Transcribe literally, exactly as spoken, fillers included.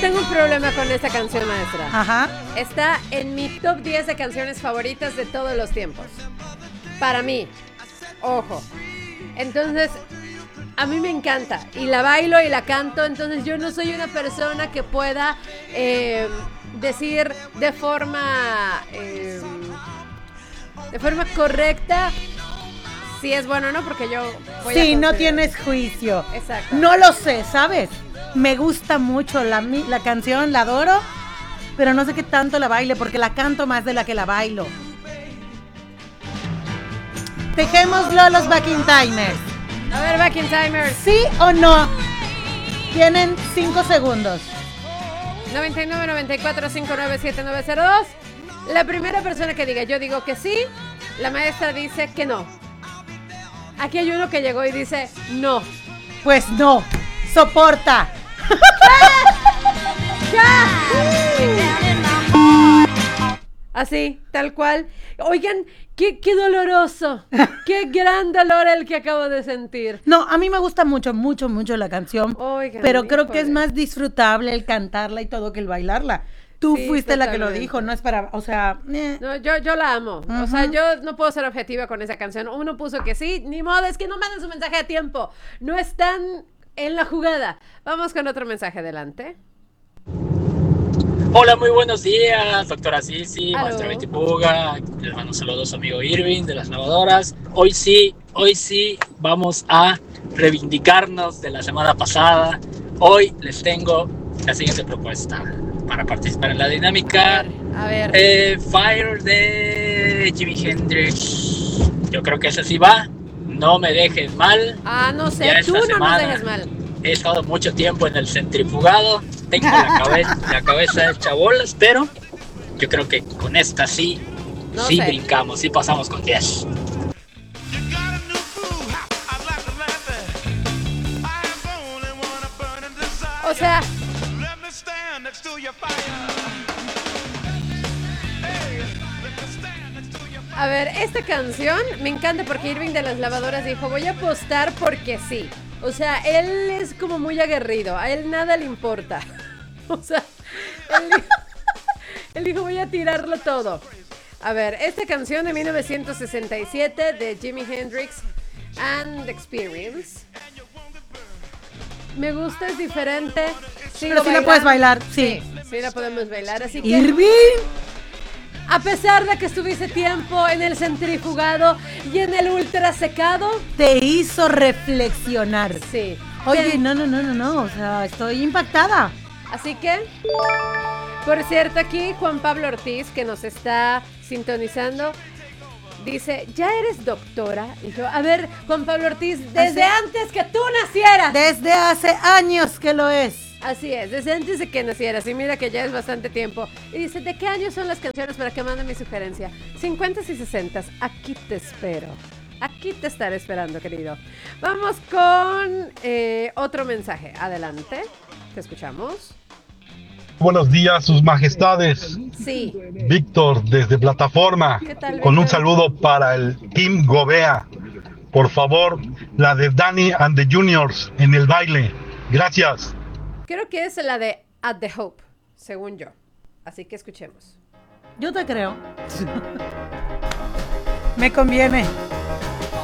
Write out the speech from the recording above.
tengo un problema con esta canción, maestra. Ajá. Está en mi top diez de canciones favoritas de todos los tiempos. Para mí. Ojo. Entonces, a mí me encanta. Y la bailo y la canto. Entonces, yo no soy una persona que pueda eh, decir de forma... Eh, de forma correcta si es bueno o no, porque yo voy Sí, a no considerar. tienes juicio. Exacto. No lo sé, ¿sabes? Me gusta mucho la, mi- la canción, la adoro, pero no sé qué tanto la baile, porque la canto más de la que la bailo. Dejémoslo a los backing timers. A ver, Back in Timers. ¿Sí o no? Tienen cinco segundos. noventa y nueve, noventa y cuatro, cincuenta y nueve, setenta y nueve cero dos. La primera persona que diga, yo digo que sí. La maestra dice que no. Aquí hay uno que llegó y dice no. Pues no, soporta. Así, tal cual. Oigan, qué, qué doloroso. Qué gran dolor el que acabo de sentir. No, a mí me gusta mucho, mucho, mucho la canción, Oigan, pero creo híjole. que es más disfrutable el cantarla y todo que el bailarla. Tú Sí, fuiste la que lo totalmente. dijo, no es para, o sea, eh. No, yo, yo la amo. O sea, Ujú. yo no puedo ser objetiva con esa canción. Uno puso que sí, ni modo, es que no manden su mensaje a tiempo. No están en la jugada. Vamos con otro mensaje, adelante. Hola, muy buenos días, doctora Sisi, Aló. maestra Betty Puga. Les mando saludos a su amigo Irving de las lavadoras. Hoy sí, hoy sí vamos a reivindicarnos de la semana pasada. Hoy les tengo la siguiente propuesta para participar en la dinámica. A ver. Eh, Fire de Jimi Hendrix. Yo creo que ese sí va. No me dejes mal. Ah, no sé, Ya tú esta no semana nos dejes mal. He estado mucho tiempo en el centrifugado. Tengo la cabeza, la cabeza hecha bolas, pero yo creo que con esta sí, No sí sé. brincamos, sí pasamos con diez. O sea, a ver, esta canción me encanta porque Irving de las lavadoras dijo, voy a apostar porque sí. O sea, él es como muy aguerrido, a él nada le importa. O sea, él dijo, él dijo, voy a tirarlo todo. A ver, esta canción de mil novecientos sesenta y siete de Jimi Hendrix and the Experience. Me gusta, es diferente. Sigo Pero sí la puedes bailar, sí. Sí, sí la podemos bailar, así que... Irving. A pesar de que estuviste tiempo en el centrifugado y en el ultra secado, Te hizo reflexionar. sí. Oye, Bien. no, no, no, no, no, o sea, estoy impactada. Así que, por cierto, aquí Juan Pablo Ortiz, que nos está sintonizando, dice, ¿ya eres doctora? Y yo, a ver, Juan Pablo Ortiz, desde Así- antes que tú nacieras. Desde hace años que lo es. Así es, desde antes de que nacieras. Y mira que ya es bastante tiempo. Y dice, ¿de qué años son las canciones para que mande mi sugerencia? cincuenta y sesenta. Aquí te espero. Aquí te estaré esperando, querido. Vamos con eh, otro mensaje. Adelante. Te escuchamos. Buenos días, sus majestades. Sí. Víctor, desde Plataforma, ¿Qué tal, con un Víctor? saludo para el Team Gobea. Por favor, la de Danny and the Juniors en el baile. Gracias. Creo que es la de At the Hope, según yo. Así que escuchemos. Yo te creo. Me conviene.